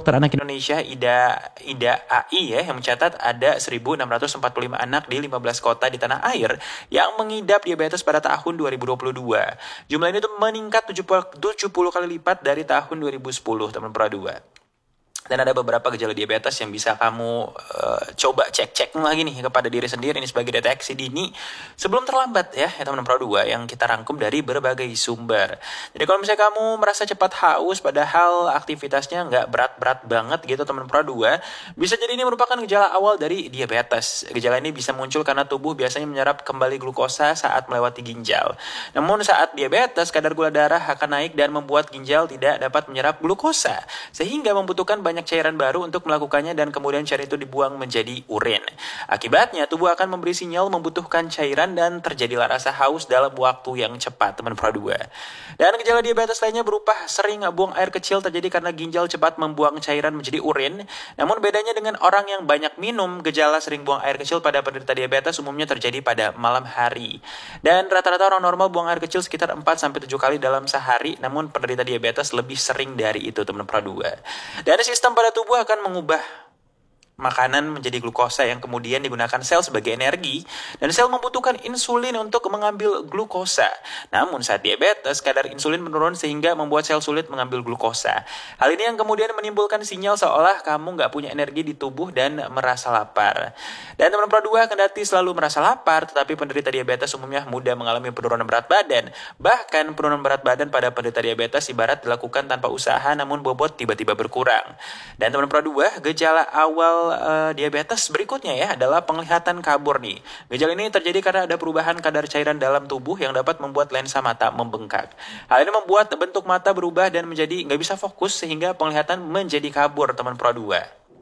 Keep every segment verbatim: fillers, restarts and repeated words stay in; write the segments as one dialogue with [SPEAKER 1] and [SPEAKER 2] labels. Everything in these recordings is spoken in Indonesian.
[SPEAKER 1] Dokter Anak Indonesia Ida Ida A I ya yang mencatat ada seribu enam ratus empat puluh lima anak di lima belas kota di tanah air yang mengidap diabetes pada tahun dua ribu dua puluh dua. Jumlah ini tuh meningkat tujuh puluh kali lipat dari tahun dua ribu sepuluh, teman-teman dua. Dan ada beberapa gejala diabetes yang bisa kamu uh, coba cek-cek lagi nih kepada diri sendiri ini sebagai deteksi dini sebelum terlambat ya, ya teman-teman Pro dua yang kita rangkum dari berbagai sumber. Jadi kalau misalnya kamu merasa cepat haus padahal aktivitasnya nggak berat-berat banget gitu teman-teman Pro dua, bisa jadi ini merupakan gejala awal dari diabetes. Gejala ini bisa muncul karena tubuh biasanya menyerap kembali glukosa saat melewati ginjal. Namun saat diabetes kadar gula darah akan naik dan membuat ginjal tidak dapat menyerap glukosa sehingga membutuhkan banyak banyak cairan baru untuk melakukannya dan kemudian cairan itu dibuang menjadi urin. Akibatnya tubuh akan memberi sinyal membutuhkan cairan dan terjadilah rasa haus dalam waktu yang cepat, teman Pro dua. Dan gejala diabetes lainnya berupa sering buang air kecil terjadi karena ginjal cepat membuang cairan menjadi urin. Namun bedanya dengan orang yang banyak minum, gejala sering buang air kecil pada penderita diabetes umumnya terjadi pada malam hari. Dan rata-rata orang normal buang air kecil sekitar empat sampai tujuh kali dalam sehari, namun penderita diabetes lebih sering dari itu, teman Pro dua. Dan sistem pada tubuh akan mengubah makanan menjadi glukosa yang kemudian digunakan sel sebagai energi dan sel membutuhkan insulin untuk mengambil glukosa. Namun saat diabetes kadar insulin menurun sehingga membuat sel sulit mengambil glukosa. Hal ini yang kemudian menimbulkan sinyal seolah kamu nggak punya energi di tubuh dan merasa lapar. Dan teman Pro dua kendati selalu merasa lapar, tetapi penderita diabetes umumnya mudah mengalami penurunan berat badan. Bahkan penurunan berat badan pada penderita diabetes ibarat dilakukan tanpa usaha namun bobot tiba-tiba berkurang. Dan teman Pro dua, gejala awal Uh, diabetes berikutnya ya adalah penglihatan kabur nih. Gejala ini terjadi karena ada perubahan kadar cairan dalam tubuh yang dapat membuat lensa mata membengkak. Hal ini membuat bentuk mata berubah dan menjadi nggak bisa fokus sehingga penglihatan menjadi kabur, teman Pro dua.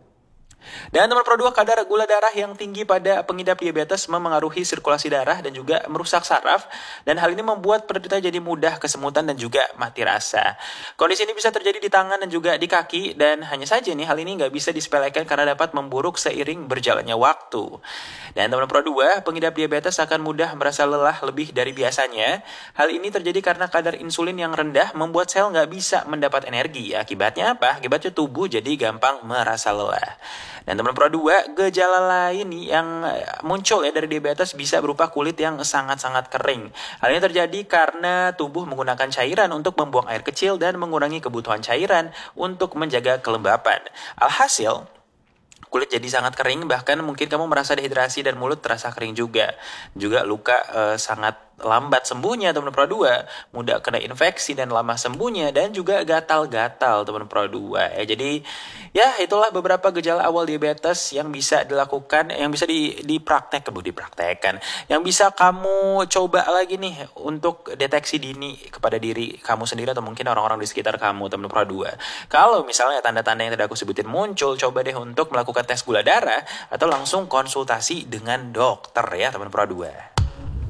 [SPEAKER 1] Dan nomor Pro dua, kadar gula darah yang tinggi pada pengidap diabetes memengaruhi sirkulasi darah dan juga merusak saraf, dan hal ini membuat penderita jadi mudah kesemutan dan juga mati rasa. Kondisi ini bisa terjadi di tangan dan juga di kaki, dan hanya saja nih hal ini nggak bisa disepelekan karena dapat memburuk seiring berjalannya waktu. Dan teman Pro dua, pengidap diabetes akan mudah merasa lelah lebih dari biasanya. Hal ini terjadi karena kadar insulin yang rendah membuat sel nggak bisa mendapat energi. Akibatnya apa? Akibatnya tubuh jadi gampang merasa lelah. Dan teman Pro dua, gejala lain yang muncul ya dari diabetes bisa berupa kulit yang sangat-sangat kering. Hal ini terjadi karena tubuh menggunakan cairan untuk membuang air kecil dan mengurangi kebutuhan cairan untuk menjaga kelembapan. Alhasil, kulit jadi sangat kering, bahkan mungkin kamu merasa dehidrasi dan mulut terasa kering juga. Juga luka eh, sangat lambat sembuhnya, teman Pro dua, mudah kena infeksi dan lama sembuhnya, dan juga gatal-gatal, teman Pro dua. Ya, jadi ya itulah beberapa gejala awal diabetes yang bisa dilakukan, yang bisa di, dipraktek, dipraktekkan, yang bisa kamu coba lagi nih untuk deteksi dini kepada diri kamu sendiri atau mungkin orang-orang di sekitar kamu, teman Pro dua. Kalau misalnya tanda-tanda yang tadi aku sebutin muncul, coba deh untuk melakukan tes gula darah atau langsung konsultasi dengan dokter ya, teman Pro dua.